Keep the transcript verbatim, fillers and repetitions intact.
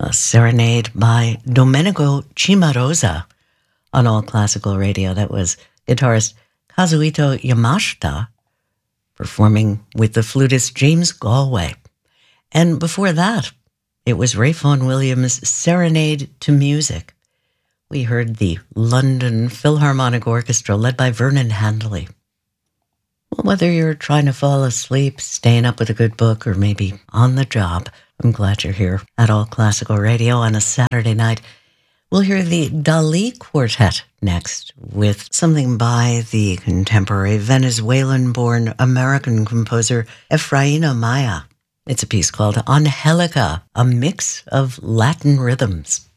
A serenade by Domenico Cimarosa on All Classical Radio. That was guitarist Kazuhito Yamashita performing with the flutist James Galway. And before that, it was Ralph Vaughan Williams' Serenade to Music. We heard the London Philharmonic Orchestra led by Vernon Handley. Well, whether you're trying to fall asleep, staying up with a good book, or maybe on the job, I'm glad you're here at All Classical Radio on a Saturday night. We'll hear the Dali Quartet next with something by the contemporary Venezuelan-born American composer Efraín Amaya. It's a piece called Angelica, a mix of Latin rhythms.